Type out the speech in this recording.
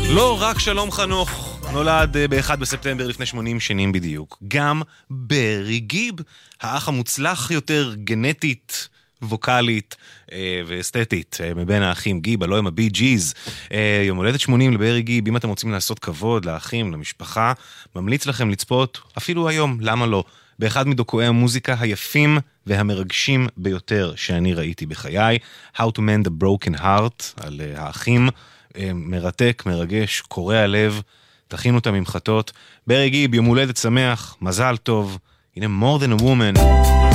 לא רק שלום חנוך נולד ב-1 בספטמבר לפני 80 שנים בדיוק, גם ברי גיב, האח המוצלח יותר גנטית, ווקלית ואסתטית מבין האחים גיב, הלוא הם הבי ג'יז. יום הולדת 80 לברי גיב. אם אתם רוצים לעשות כבוד לאחים, למשפחה, ממליץ לכם לצפות אפילו היום, למה לא, באחד מדוקאי המוזיקה היפים והמרגשים ביותר שאני ראיתי בחיי, How to Mend a Broken Heart, על האחים. מרתק, מרגש, קורע לב. תכינו את הממחטות. ברי גיב, יום הולדת שמח, מזל טוב. הנה More Than a Woman.